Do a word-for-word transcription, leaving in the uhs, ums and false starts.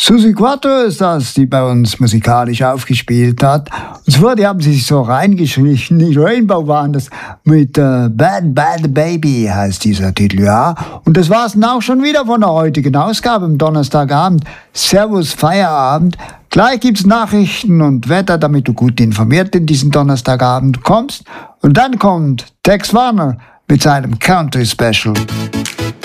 Susi Quattro ist das, die bei uns musikalisch aufgespielt hat. Und zwar, die haben sich so reingeschlichen. Die Rainbow waren das mit äh, Bad Bad Baby heißt dieser Titel, ja. Und das war's dann auch schon wieder von der heutigen Ausgabe am Donnerstagabend. Servus Feierabend. Gleich gibt's Nachrichten und Wetter, damit du gut informiert in diesen Donnerstagabend kommst. Und dann kommt Tex Warner mit seinem Country Special.